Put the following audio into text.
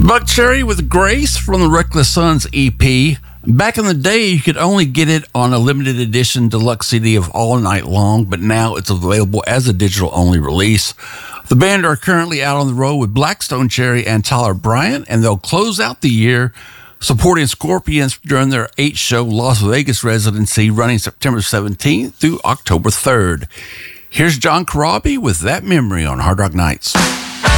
Buck Cherry with Grace from the Reckless Sons EP. Back in the day, you could only get it on a limited edition deluxe CD of All Night Long, but now it's available as a digital-only release. The band are currently out on the road with Blackstone Cherry and Tyler Bryant, and they'll close out the year supporting Scorpions during their 8-show Las Vegas residency running September 17th through October 3rd. Here's John Corabi with That Memory on Hard Rock Nights.